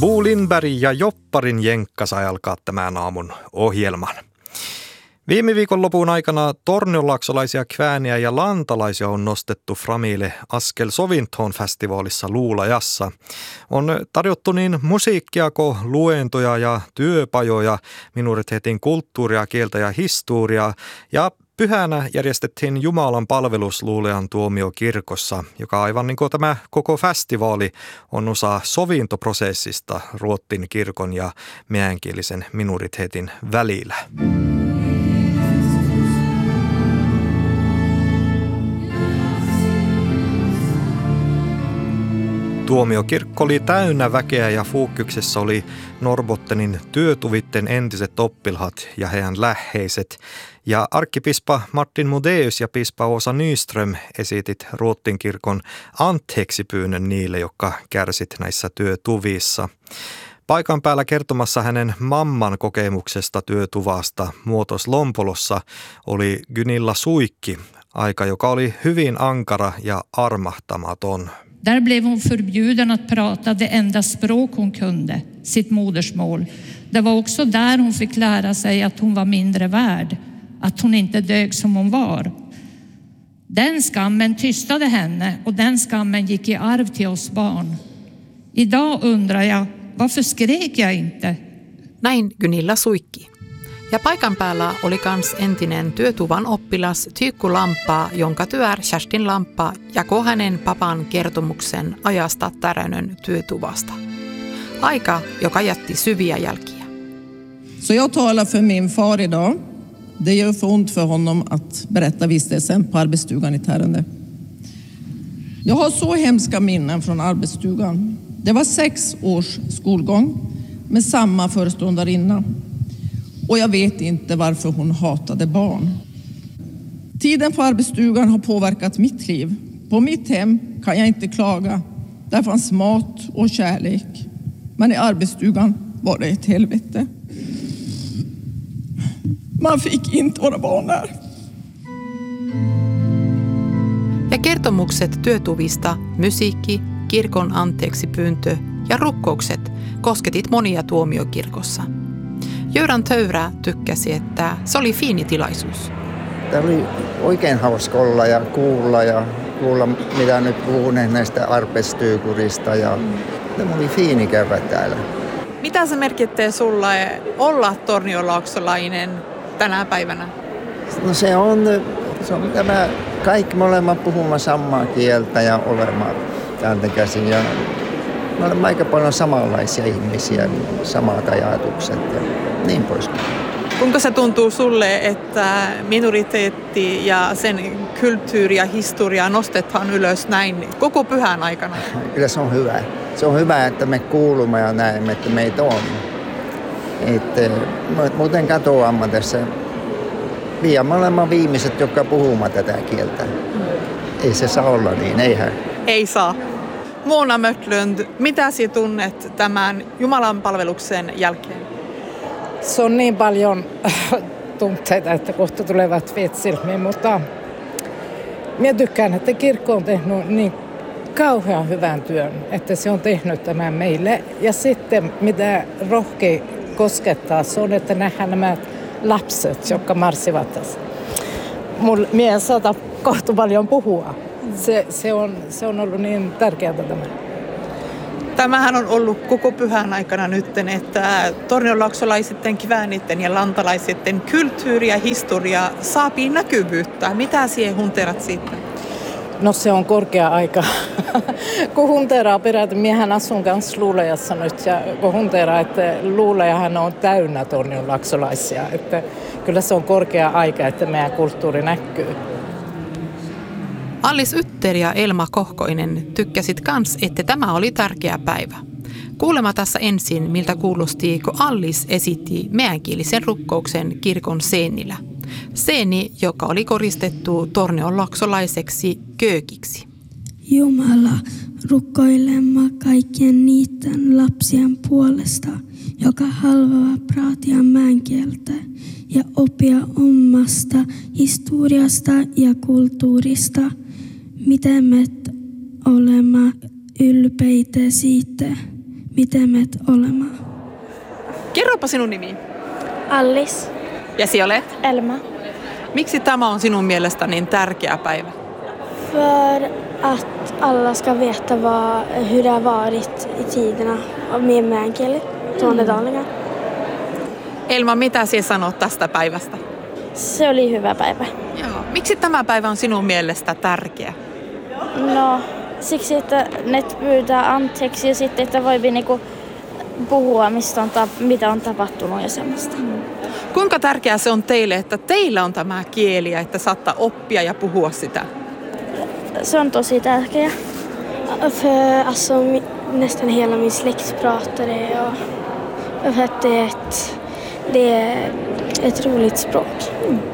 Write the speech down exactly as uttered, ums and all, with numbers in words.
Bo Lindberg ja Jopparin jenkka sai alkaa tämän aamun ohjelman. Viime viikon lopun aikana tornionlaaksolaisia kvääniä ja lantalaisia on nostettu framille Askel Sovintoon festivaalissa Luulajassa. On tarjottu niin musiikkia kuin luentoja ja työpajoja, minoriteetin kulttuuria, kieltä ja historiaa, ja pyhänä järjestettiin Jumalan palvelus Luulajan tuomiokirkossa, joka aivan niin kuin tämä koko festivaali on osa sovintoprosessista Ruotsin kirkon ja meänkielisen minoriteetin välillä. Tuomiokirkko oli täynnä väkeä ja fokuksessa oli Norrbottenin työtuvitten entiset oppilhat ja heidän läheiset. Ja arkkipispa Martin Mudeus ja pispa Åsa Nyström esitit Ruotsin kirkon anteeksipyynnön niille, jotka kärsit näissä työtuvissa. Paikan päällä kertomassa hänen mamman kokemuksesta työtuvasta Muotos Lompolossa oli Gunilla Suikki, aika joka oli hyvin ankara ja armahtamaton. Där blev hon förbjuden att prata det enda språk hon kunde, sitt modersmål. Det var också där hon fick lära sig att hon var mindre värd, att hon inte dög som hon var. Den skammen tystade henne och den skammen gick i arv till oss barn. Idag undrar jag, varför skrek jag inte? Näin Gunilla Suikki. Ja paikan päällä oli kans entinen työtuvan oppilas Tyykku Lampaa, jonka työr Kerstin Lampaa jakoi hänen papan kertomuksen ajasta Täränön työtuvasta. Aika, joka jätti syviä jälkiä. Så jag talar för min far idag. Det gör för ont för honom att berätta vistelsen på arbetsstugan i Tärende. Jag har så hemska minnen från arbetsstugan. Det var sex års skolgång med samma föreståndarinna. Och jag vet inte varför hon hatade barn. Tiden på arbetsstugan har påverkat mitt liv. På mitt hem kan jag inte klaga. Där fanns mat och kärlek. Men i arbetsstugan var det ett helvete. Man fick inte vara barn där. Ja kertomukset työtuvista, musiikki, kirkon anteeksipyyntö ja rukkoukset kosketit monia tuomiokirkossa. Göran Töyrä tykkäsi, että se oli fiini tilaisuus. Tämä oli oikein hauska olla ja kuulla ja kuulla, mitä nyt puhuneet näistä arpestyykurista. Ja tämä oli fiini käydä täällä. Mitä se merkittää sulle olla tornionlaaksolainen tänä päivänä? No se on, se on tämä, kaikki me olemme puhumaan samaa kieltä ja olemme täältä käsin. Ja me olemme aika paljon samanlaisia ihmisiä, samat ajatukset ja niin poispäin. Kuinka se tuntuu sulle, että minoriteetti ja sen kulttuuri ja historia nostetaan ylös näin koko pyhän aikana? Kyllä se on hyvä. Se on hyvä, että me kuulumme ja näemme, että meitä on. Että muuten katoamme tässä. Liian me olemme viimeiset, jotka puhumaan tätä kieltä. Ei se saa olla niin, eihän. Ei saa. Mona Mötlund, mitä sinä tunnet tämän Jumalan palveluksen jälkeen? Se on niin paljon tunteita, että kohta tulevat vetsilmiin, mutta minä tykkään, että kirkko on tehnyt niin kauhean hyvän työn, että se on tehnyt tämän meille. Ja sitten mitä rohkea koskettaa, se on, että nähdään nämä lapset, jotka marssivat tässä. Minä en saata kohta paljon puhua. Se, se, on, se on ollut niin tärkeää tämä. Tämähän on ollut koko pyhän aikana nyt, että tornionlaaksolaisten, kväänitten ja lantalaisten kulttuuri ja historia saapii näkyvyyttä. Mitä siihen hunterat siitä? No se on korkea aika. Kun hunteraa peräti, miehän asun kanssa Luulajassa nyt ja kun hunteraa, että Luulajahan on täynnä tornionlaaksolaisia. Että kyllä se on korkea aika, että meidän kulttuuri näkyy. Allis Ytter ja Elma Kohkoinen tykkäsit kans, että tämä oli tärkeä päivä. Kuulema tässä ensin, miltä kuulosti, kun Allis esitti meänkielisen rukkouksen kirkon seenillä. Seeni, joka oli koristettu tornionlaaksolaiseksi köökiksi. Jumala, rukkoilemme kaikkien niiden lapsien puolesta, joka haluaa praatia määnkieltä ja oppia omasta historiasta ja kulttuurista, miten me olemme ylpeitä siitä, miten me olemaan. Kerropa sinun nimi. Alice. Ja sinä olet? Elma. Miksi tämä on sinun mielestä niin tärkeä päivä? För att alla ska veta vad, hur det har varit i tiderna med meänkieli, tornedalingar. Elma, mitä sinä sanot tästä päivästä? Se oli hyvä päivä. Joo. Miksi tämä päivä on sinun mielestä tärkeä? No, siksi, että ne pyytää anteeksi ja sitten, että voi niinku puhua, mistä on, mitä on tapahtunut ja semmoista. Kuinka tärkeää se on teille, että teillä on tämä kieli ja että saattaa oppia ja puhua sitä? Se on tosi tärkeä. För alltså, nästan hela min släkt pratar det och för att det är ett, det är ett roligt språk.